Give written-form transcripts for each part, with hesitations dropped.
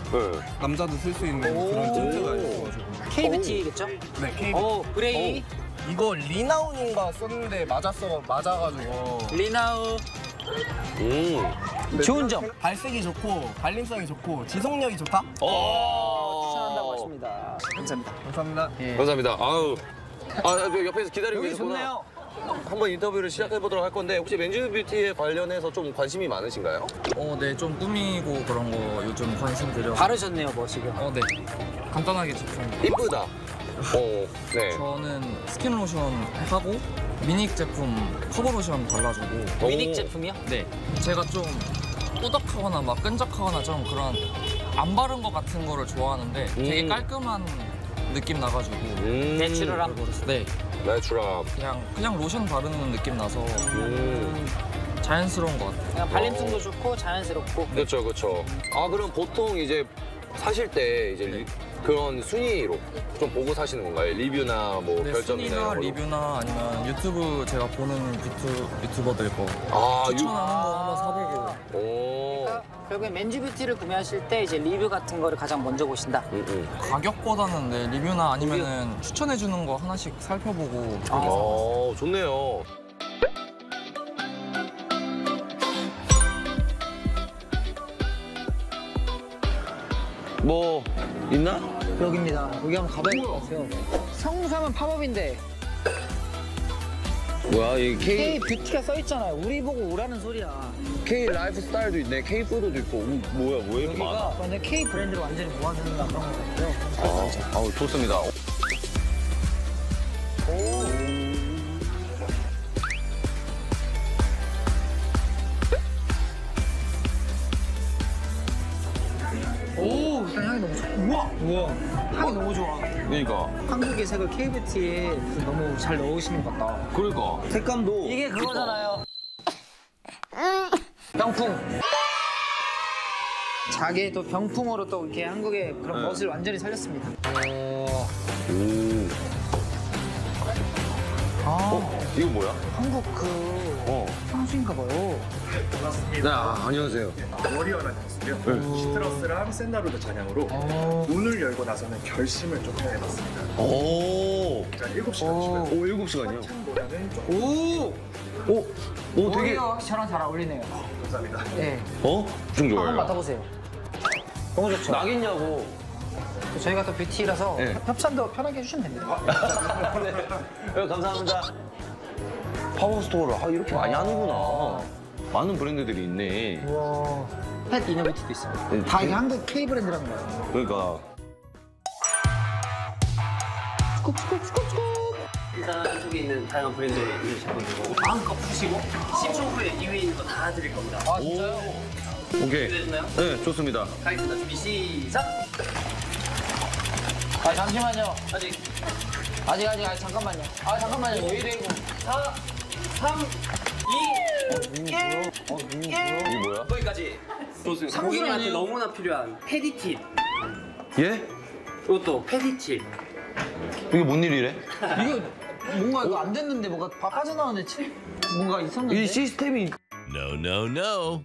네. 남자도 쓸 수 있는 그런 틴트가 있어가지고. KBT겠죠? 네, KB. 그레이. 이거 리나운인가 썼는데 맞아가지고. 리나우. 음. 좋은 점. 발색이 좋고 발림성이 좋고 지속력이 좋다. 추천한다고 하십니다. 감사합니다. 감사합니다. 예. 감사합니다. 아우. 저 옆에서 기다리고 여기 계셨구나. 좋네요. 한번 인터뷰를 시작해보도록 할 건데 혹시 맨즈뷰티에 관련해서 좀 관심이 많으신가요? 네, 좀 꾸미고 그런 거 요즘 관심 들여. 바르셨네요, 뭐 지금. 네. 간단하게 제품. 이쁘다. 네. 저는 스킨 로션 하고 미닉 제품 커버 로션 발라주고. 미닉 제품이요? 네. 제가 좀 꾸덕하거나 막 끈적하거나 좀 그런 안 바른 것 같은 거를 좋아하는데 되게 깔끔한 느낌 나가지고. 내추럴함. 네. 내추럴. 그냥 로션 바르는 느낌 나서 자연스러운 것 같아요. 그냥 발림성도 좋고 자연스럽고. 그렇죠, 그렇죠. 아 그럼 보통 이제 사실 때 이제 그런 순위로 좀 보고 사시는 건가요? 리뷰나 뭐 네, 별점이나 순위나 이런 걸로? 리뷰나 아니면 유튜브 제가 보는 유튜버들 거 추천하는 거 한번 사보고. 오. 결국에 맨즈뷰티를 구매하실 때 이제 리뷰 같은 거를 가장 먼저 보신다. 가격보다는 네, 리뷰나 아니면은 추천해주는 거 하나씩 살펴보고 그렇게 사봤어요. 좋네요. 뭐 있나? 여기입니다. 여기 한번 가봐야 될 것 같아요. 성삼은 팝업인데 뭐야 이 K 뷰티가 써 있잖아요. 우리 보고 오라는 소리야. K 라이프 스타일도 있네. K 푸드도 있고. 뭐야 뭐 이렇게 많아? 여기가 완전 K 브랜드를 완전히 모아주는 그런 것 같아요. 아우 좋습니다. 오, 일단 향이 너무 좋아. 우와. 향이 너무 좋아. 그러니까. 한국의 색을 K 뷰티에 너무 잘 넣으시는 것 같다. 그러니까. 색감도. 이게 그거잖아요. 병풍. 자기의 또 병풍으로 또 이렇게 한국의 그런 멋을 완전히 살렸습니다. 이거 뭐야? 한국 그 향수인가 봐요. 네, 안녕하세요. 워리어라는 향수고요. 시트러스랑 샌다루드 잔향으로 문을 열고 나서는 결심을 좀 해봤습니다. 오. 자, 7시간 쉬고요. 7시간이요? 찬보다는 좀 오, 되게. 저랑 잘 어울리네요. 감사합니다. 네. 엄청 한번 좋아요. 맡아보세요. 너무 좋죠? 낙이냐고. 저희가 또 뷰티라서 네. 협찬도 편하게 해주시면 됩니다. 네, 감사합니다. 파워스토어를 이렇게 많이 하는구나. 많은 브랜드들이 있네. 우와. 펫 이너뷰티도 있습니다. 네, 다 이게 한국 K 브랜드라는 거예요. 그러니까. 일단 안쪽에 있는 다양한 브랜드의 이 제품이고 마음껏 푸시고 10초 후에 2위에 있는 거 다 드릴 겁니다. 아, 진짜요? 오케이. 준비되셨나요? 네, 좋습니다. 가겠습니다. 준비 시작! 아, 잠시만요. 아직 잠깐만요. 아, 잠깐만요. 왜 이래, 이거. 4, 3, 2, 1 이게 뭐야? 거기까지. 좋습니다. 고객님한테 너무나 필요한 페디팁. 예? 이것도 페디팁. 이게 뭔 일이래? 이거 뭔가 이거 안 됐는데 뭐가 빠져나오는데 뭔가 있었는데? 이 시스템이. No, no, no.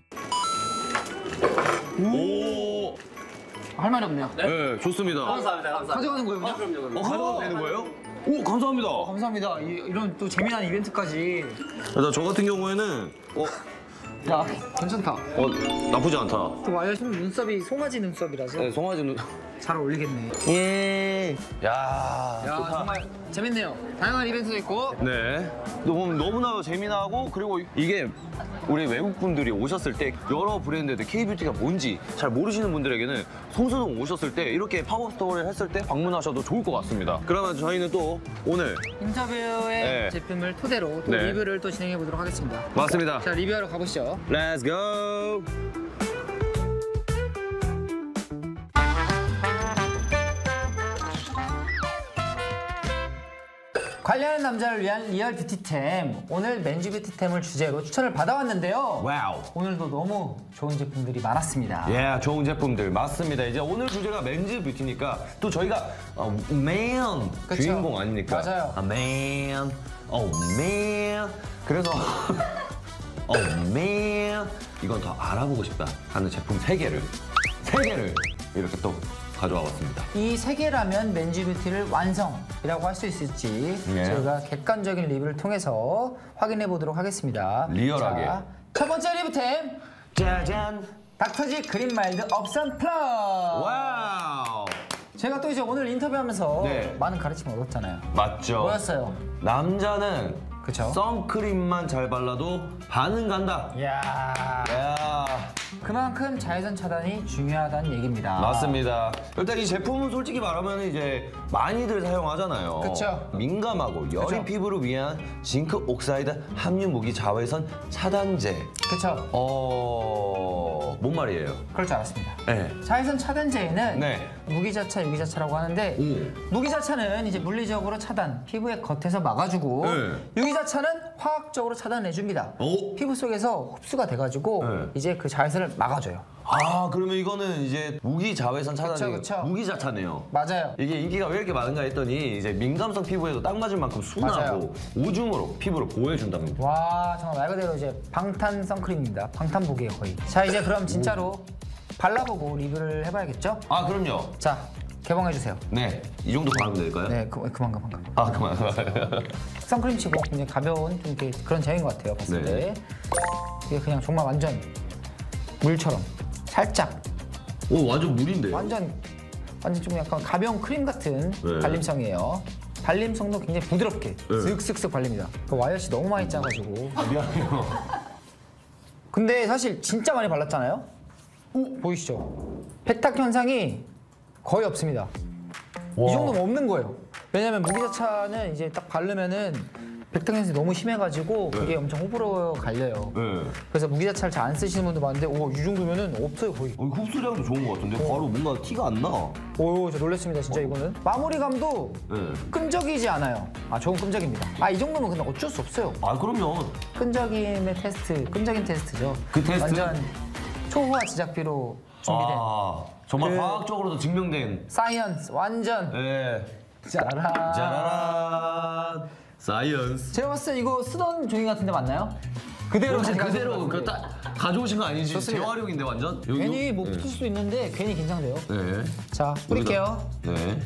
오. 할 말이 없네요. 네, 좋습니다. 감사합니다. 가져가는 거예요, 그냥? 그럼요. 가져가도 되는 거예요? 오, 감사합니다. 감사합니다. 이런 또 재미난 이벤트까지. 저 같은 경우에는 야, 괜찮다. 나쁘지 않다. 또 와이어신 눈썹이 송아지 눈썹이라서 네, 송아지 눈. 잘 어울리겠네. 예. 야, 야, 좋다. 정말 재밌네요. 다양한 이벤트도 있고. 네. 너무나 재미나고 그리고 이게 우리 외국 분들이 오셨을 때 여러 브랜드들 K뷰티가 뭔지 잘 모르시는 분들에게는 성수동 오셨을 때 이렇게 팝업 스토어를 했을 때 방문하셔도 좋을 것 같습니다. 그러면 저희는 또 오늘 인터뷰의 네. 제품을 토대로 또 네. 리뷰를 또 진행해 보도록 하겠습니다. 맞습니다. 자, 리뷰하러 가보시죠. Let's go. 관리하는 남자를 위한 리얼 뷰티템. 오늘 맨즈 뷰티템을 주제로 추천을 받아왔는데요. 와우. 오늘도 너무 좋은 제품들이 많았습니다. 예, 좋은 제품들 맞습니다. 이제 오늘 주제가 맨즈 뷰티니까 또 저희가 man 그쵸? 주인공 아닙니까? 맞아요. man, man. 그래서 man 이건 더 알아보고 싶다 하는 제품 3개를 이렇게 또 가져와 봤습니다. 이 세 개라면 맨즈뷰티를 완성이라고 할 수 있을지 예. 저희가 객관적인 리뷰를 통해서 확인해 보도록 하겠습니다. 리얼하게. 자, 첫 번째 리뷰템 짜잔! 닥터지 그린마일드 업선 플러스. 와우! 제가 또 이제 오늘 인터뷰하면서 네. 많은 가르침을 얻었잖아요. 맞죠? 뭐였어요? 남자는 그쵸? 선크림만 잘 발라도 반은 간다. 이야, 야, 그만큼 자외선 차단이 중요하다는 얘기입니다. 맞습니다. 일단 이 제품은 솔직히 말하면 이제 많이들 사용하잖아요. 그쵸. 민감하고 여린 그쵸. 피부를 위한 징크 옥사이드 함유 무기 자외선 차단제. 그쵸? 뭔 말이에요? 그럴 줄 알았습니다. 네. 자외선 차단제에는 네. 무기자차, 유기자차라고 하는데 무기자차는 이제 물리적으로 차단, 피부의 겉에서 막아주고 네. 유기자차는 화학적으로 차단해줍니다. 오. 피부 속에서 흡수가 돼가지고 네. 이제 그 자외선을 막아줘요. 아, 그러면 이거는 이제 무기 자외선 차단제. 그쵸. 무기자차네요. 맞아요. 이게 인기가 왜 이렇게 많은가 했더니 이제 민감성 피부에도 딱 맞을 만큼 순하고 맞아요. 오줌으로 피부를 보호해준답니다. 와, 정말 말 그대로 이제 방탄 선크림입니다. 방탄복이에요, 거의. 자, 이제 그럼 진짜로 발라보고 리뷰를 해봐야겠죠? 아, 그럼요. 자, 개봉해주세요. 네, 이 정도 바르면 될까요? 네, 그만. 아, 그만. 선크림 치고 굉장히 가벼운 좀 이렇게 그런 제형인 것 같아요, 봤을 네. 때. 이게 그냥 정말 완전 물처럼 살짝 오, 완전 물인데요? 완전 좀 약간 가벼운 크림 같은 네. 발림성이에요. 발림성도 굉장히 부드럽게 슥슥슥 발립니다. 그 와이어시 너무 많이 짜가지고. 아, 미안해요. 근데 사실 진짜 많이 발랐잖아요. 보이시죠? 백탁 현상이 거의 없습니다. 이 정도면 없는 거예요. 왜냐면 무기자차는 이제 딱 바르면은 백탁 현상이 너무 심해가지고 그게 엄청 호불호 갈려요. 네. 그래서 무기자차를 잘 안 쓰시는 분도 많은데 이 정도면은 없어요 거의. 흡수량도 좋은 것 같은데 바로 뭔가 티가 안 나. 오, 저 놀랐습니다 진짜 이거는. 마무리감도 네. 끈적이지 않아요. 아, 저건 끈적입니다. 아, 이 정도면 근데 어쩔 수 없어요. 아, 그럼요. 끈적임의 테스트, 끈적임 테스트죠. 그 테스트? 완전 초호화 제작비로 준비된 아, 정말 그- 과학적으로도 증명된. 사이언스 완전 네. 짜라란. 짜라란. 사이언스. 제가 봤을 때 이거 쓰던 종이 같은데 맞나요? 그대로 혹시 가져온 그대로 것 그 같은데. 딱 가져오신 거 아니지? 좋습니다. 재활용인데 완전? 여기? 괜히 뭐 네. 붙을 수도 있는데 괜히 긴장돼요. 네. 자, 뿌릴게요. 네.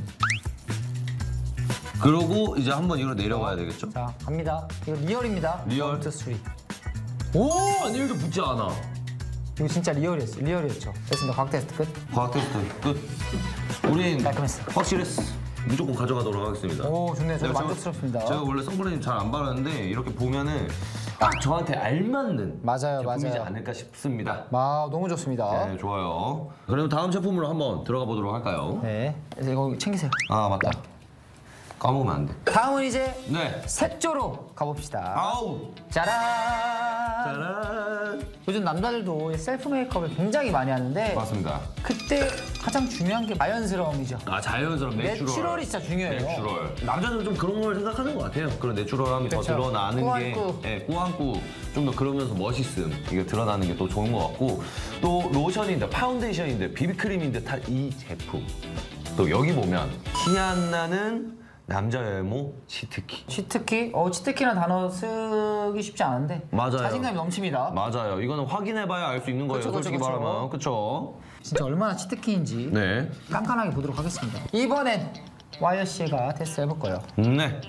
그러고 이제 한번 이거 내려가야 되겠죠? 자, 갑니다. 이거 리얼입니다. 리얼. 1, 2, 3. 오! 아니, 이렇게 붙지 않아. 이거 진짜 리얼이었죠. 됐습니다. 과학 테스트 끝. 과학 테스트 끝. 우린 깔끔했어. 확실했어. 무조건 가져가도록 하겠습니다. 오, 좋네요. 저도 제가- 만족스럽습니다. 제가 원래 선크림 잘 안 바르는데 이렇게 보면은 딱 저한테 알맞는 맞아요, 제품이지 맞아요. 않을까 싶습니다. 아, 너무 좋습니다. 네, 좋아요. 그럼 다음 제품으로 한번 들어가 보도록 할까요? 네. 그래서 이거 챙기세요. 아, 맞다. 까먹으면 안 돼. 다음은 이제 네. 색조로 가봅시다. 아우! 짜란! 짜란! 요즘 남자들도 셀프 메이크업을 굉장히 많이 하는데 맞습니다. 그때 가장 중요한 게 자연스러움이죠. 아, 자연스러운 내추럴. 내추럴이 진짜 중요해요. 내추럴. 남자들은 좀 그런 걸 생각하는 것 같아요. 그런 내추럴함이 그쵸. 더 드러나는 꾸안꾸. 게, 꾸안꾸 좀 더 그러면서 멋있음 이게 드러나는 게 또 좋은 것 같고, 또 로션인데 파운데이션인데 비비크림인데 다 이 제품. 또 여기 보면 티 안 나는 남자 외모 치트키. 치트키? 치트키라는 단어 쓰기 쉽지 않은데 맞아요. 자신감이 넘칩니다. 맞아요. 이거는 확인해봐야 알 수 있는 거예요. 그쵸, 그쵸, 솔직히 그쵸. 말하면. 그쵸? 진짜 얼마나 치트키인지 네. 깐깐하게 보도록 하겠습니다. 이번엔 와이어 씨가 테스트 해볼 거예요. 네.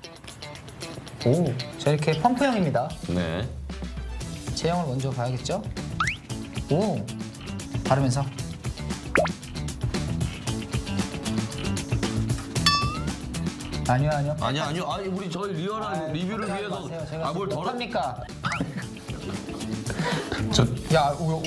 오, 자 이렇게 펌프형입니다. 네. 제형을 먼저 봐야겠죠? 오, 바르면서 아니요. 아니요. 아니, 우리 저희 리얼한 리뷰를 걱정하지 위해서. 마세요. 제가 뭘 덜어. 못합니까? 저, 야, 오!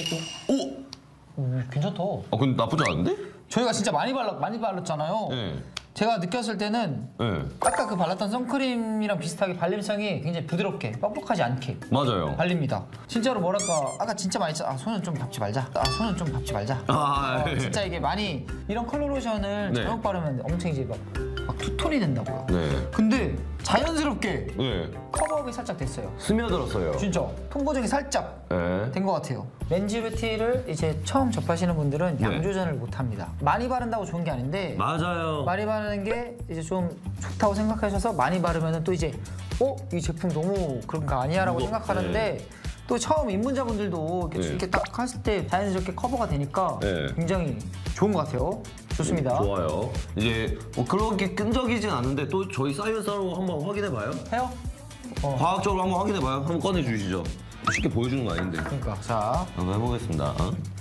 괜찮다. 근데 나쁘지 않은데? 저희가 진짜 많이 발랐잖아요. 네. 제가 느꼈을 때는 네. 아까 그 발랐던 선크림이랑 비슷하게 발림성이 굉장히 부드럽게 뻑뻑하지 않게 맞아요. 발립니다. 진짜로 뭐랄까 아까 진짜 많이 손은 좀 밟지 말자. 아, 예. 진짜 이게 많이 이런 컬러 로션을 네. 잘못 바르면 엄청 이제 막 투톤이 된다고요. 네. 근데 자연스럽게 네. 커버업이 살짝 됐어요. 스며들었어요. 진짜 톤 보정이 살짝 네. 된 것 같아요. 맨즈뷰티를 이제 처음 접하시는 분들은 네. 양 조절을 못 합니다. 많이 바른다고 좋은 게 아닌데 맞아요. 많이 바르는 게 이제 좀 좋다고 생각하셔서 많이 바르면 또 이제 이 제품 너무 그런 거 아니야 라고 이거, 생각하는데 또 또 처음 입문자분들도 이렇게, 네. 이렇게 딱 하실 때 자연스럽게 커버가 되니까 네. 굉장히 좋은 것 같아요. 좋습니다. 좋아요. 이제 뭐 그렇게 끈적이진 않은데 또 저희 사이언스로 한번 확인해봐요. 해요? 과학적으로 한번 확인해봐요. 한번 꺼내주시죠. 쉽게 보여주는 거 아닌데. 그러니까 자 한번 해보겠습니다.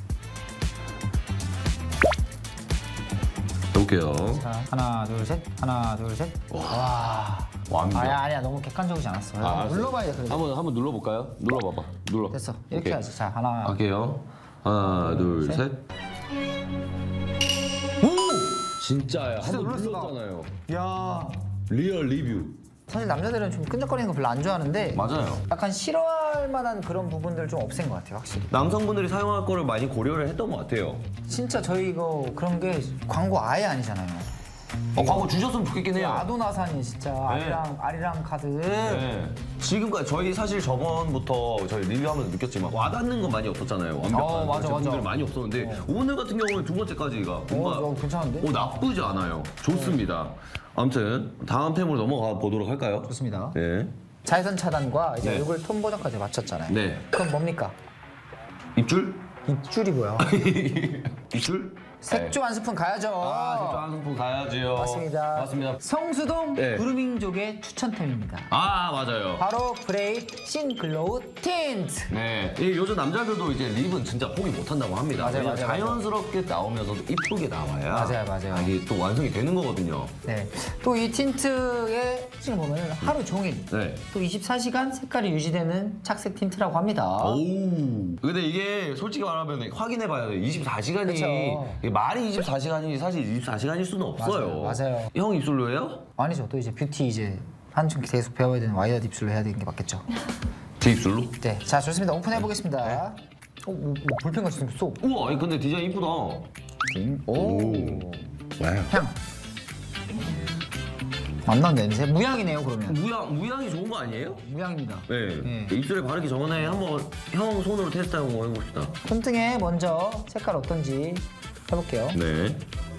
해볼게요. 자, 하나 둘 셋, 하나 둘 셋. 와. 완벽. 아니야 너무 객관적이지 않았어. 알았어요. 눌러봐야 돼 그래도. 한번 눌러볼까요? 눌러봐봐. 눌러. 됐어. 이렇게 오케이. 해야지. 자 하나. 할게요. 하나, 둘, 셋. 셋. 오! 진짜야. 한번 눌렀어. 눌렀잖아요. 야. 리얼 리뷰. 사실 남자들은 좀 끈적거리는 거 별로 안 좋아하는데 맞아요. 약간 싫어할 만한 그런 부분들 좀 없앤 것 같아요 확실히. 남성분들이 사용할 거를 많이 고려를 했던 것 같아요. 진짜 저희 이거 그런 게 광고 아예 아니잖아요. 광고 주셨으면 좋겠긴 해요. 아도나산이 진짜 아리랑 카드. 네. 지금까지 저희 사실 저번부터 저희 리뷰하면서 느꼈지만 와닿는 건 많이 없었잖아요. 완벽한 맞아, 제품들 맞아. 많이 없었는데 오늘 같은 경우는 두 번째까지가 뭔가 괜찮은데? 나쁘지 않아요. 좋습니다. 아무튼 다음 템으로 넘어가 보도록 할까요? 좋습니다. 네. 자외선 차단과 이제 네. 얼굴 톤 보정까지 맞췄잖아요. 네. 그럼 뭡니까? 입줄? 입줄이 뭐야? 입줄? 색조 한 스푼 가야죠. 색조 한 스푼 가야지요. 맞습니다. 맞습니다. 성수동 네. 그루밍족의 추천템입니다. 맞아요. 바로 브레이 신 글로우 틴트. 네. 이 요즘 남자들도 이제 립은 진짜 포기 못 한다고 합니다. 맞아요, 왜냐면 맞아요, 자연스럽게 나오면서도 이쁘게 나와야 맞아요. 이게 또 완성이 되는 거거든요. 네. 또 이 틴트의 특징을 보면 하루 종일 네. 또 24시간 색깔이 유지되는 착색 틴트라고 합니다. 오. 근데 이게 솔직히 말하면 확인해봐야 돼요. 24시간이 그쵸. 말이 24시간이 사실 24시간일 수는 없어요. 맞아요. 형 입술로예요? 아니죠. 또 이제 뷰티 이제 한층 계속 배워야 되는 와이어드 입술로 해야 되는 게 맞겠죠. 제 입술로? 네. 자, 좋습니다. 오픈해 보겠습니다. 뭐 볼펜같이 생겼어. 우와, 아니 근데 디자인 이쁘다. 오. 와우. 향. 안 나는 냄새? 무향이네요, 그러면. 무향이 좋은 거 아니에요? 무향입니다. 네. 입술에 바르기 전에 한번 형 손으로 테스트 한번 해봅시다. 손등에 먼저 색깔 어떤지 해볼게요. 네.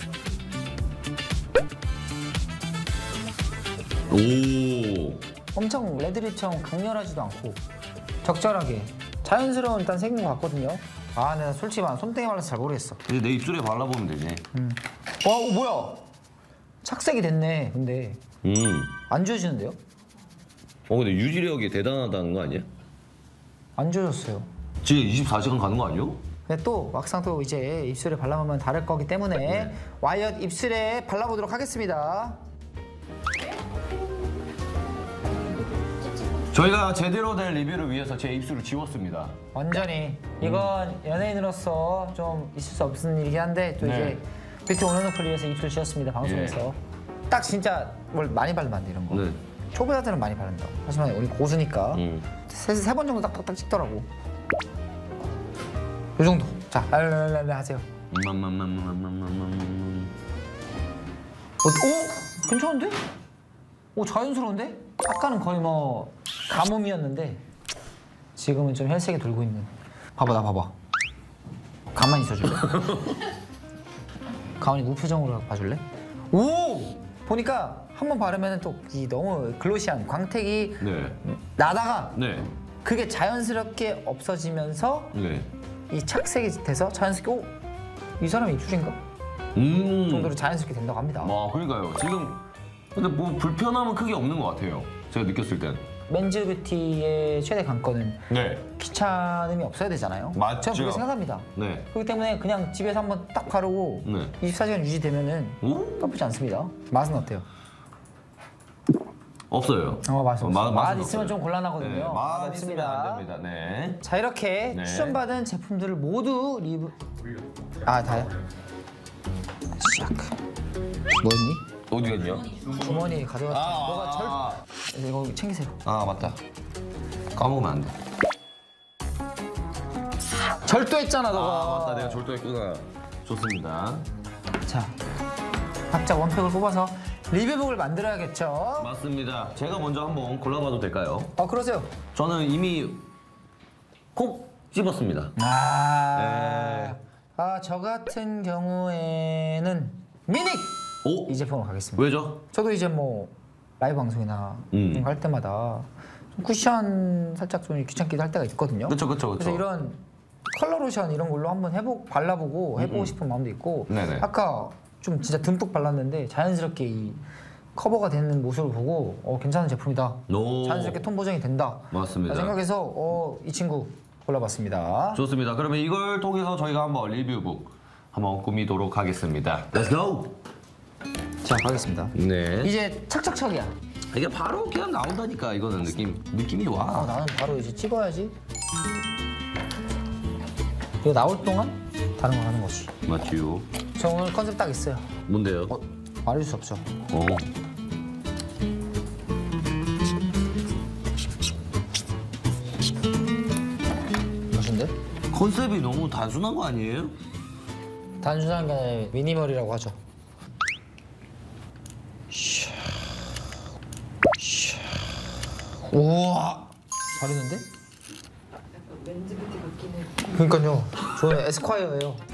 오. 엄청 레드립처럼 강렬하지도 않고 적절하게 자연스러운 일단 색인 것 같거든요. 아, 내가 솔직히 말하면 손등에 발라서 잘 모르겠어. 이제 내 입술에 발라보면 되지. 와, 뭐야? 착색이 됐네. 근데 안 지워지는데요? 근데 유지력이 대단하다는 거 아니야? 안 지워졌어요. 지금 24시간 가는 거 아니요? 근데 또 막상 또 이제 입술에 발라보면 다를 거기 때문에 와이엇 입술에 발라보도록 하겠습니다. 저희가 제대로 된 리뷰를 위해서 제 입술을 지웠습니다. 완전히 이건 연예인으로서 좀 있을 수 없는 일이긴 한데 또 이제 뷰티 온앤오프를 위해서 입술 지웠습니다 방송에서. 딱 진짜 뭘 많이 바르면 안 돼 이런 거. 네. 초보자들은 많이 바른다. 하지만 우리 고수니까 세 번 정도 딱딱딱 찍더라고. 요 정도. 자, 랄랄랄랄 하세요. 오? 괜찮은데? 오, 자연스러운데? 아까는 거의 뭐 가뭄이었는데 지금은 좀 혈색이 돌고 있는. 봐봐, 나 봐봐. 가만히 있어줄래? 가만히 무표정으로 봐줄래? 오! 보니까 한 번 바르면 또 이 너무 글로시한 광택이 네. 나다가 네. 그게 자연스럽게 없어지면서 네. 이 착색이 돼서 자연스럽게 오? 이 사람 입술인가? 정도로 자연스럽게 된다고 합니다. 그러니까요. 지금 근데 뭐 불편함은 크게 없는 것 같아요. 제가 느꼈을 땐. 맨즈 뷰티의 최대 관건은 네. 귀찮음이 없어야 되잖아요. 맞죠. 저는 그렇게 생각합니다. 네. 그렇기 때문에 그냥 집에서 한번 딱 바르고 네. 24시간 유지되면은 오? 나쁘지 않습니다. 맛은 어때요? 없어요. 맛은 맛은 맛 있으면 없어요. 좀 곤란하거든요. 네. 맛 없습니다. 있으면 안 됩니다. 네. 자, 이렇게 네. 추천받은 제품들을 모두 리뷰. 아, 다요? 시작. 뭐였니? 어디 갔냐? 주머니 가져왔어. 너가 이거 챙기세요. 맞다. 까먹으면 안 돼. 절도했잖아, 너가. 맞다. 내가 절도했구나. 좋습니다. 자, 각자 원팩을 뽑아서 리뷰북을 만들어야겠죠. 맞습니다. 제가 먼저 한번 골라봐도 될까요? 그러세요. 저는 이미 콕 집었습니다. 네. 저 같은 경우에는 미닉! 오? 이 제품으로 가겠습니다. 왜죠? 저도 이제 뭐 라이브 방송이나 이런 거 할 때마다 좀 쿠션 살짝 좀 귀찮기도 할 때가 있거든요. 그쵸. 그래서 이런 컬러 로션 이런 걸로 한번 발라보고 해보고 싶은 마음도 있고 네네. 아까 좀 진짜 듬뿍 발랐는데 자연스럽게 이 커버가 되는 모습을 보고 괜찮은 제품이다. 오. 자연스럽게 톤 보정이 된다. 맞습니다. 생각해서 이 친구 골라봤습니다. 좋습니다. 그러면 이걸 통해서 저희가 한번 리뷰북 한번 꾸미도록 하겠습니다. Let's go! 자, 가겠습니다. 네. 이제 착착착이야. 이게 바로 그냥 나온다니까 이거는 느낌이 와. 나는 바로 이제 찍어야지. 이거 나올 동안 다른 거 하는 거지. 맞지요. 저 오늘 컨셉 딱 있어요. 뭔데요? 말할 수 없죠. 멋인데? 컨셉이 너무 단순한 거 아니에요? 단순한 게 아니라 미니멀이라고 하죠. 우와, 잘했는데? 그러니까요. 저는 에스콰이어예요.